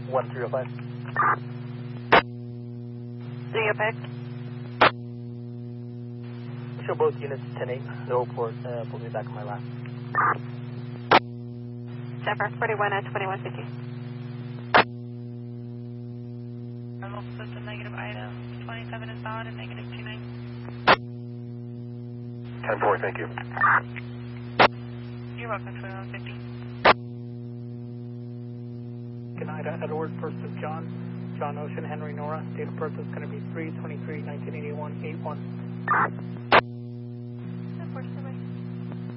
1305. 305. Show both units 10-8. The report pulled me back on my lap. Denver 41 at 2150. Thermal system negative item 27 is valid and negative 29. 10-4, thank you. You're welcome, 2150. Good night, Edward, first of John Ocean, Henry Nora. Date of birth is going to be 3/23/1981, 8-1.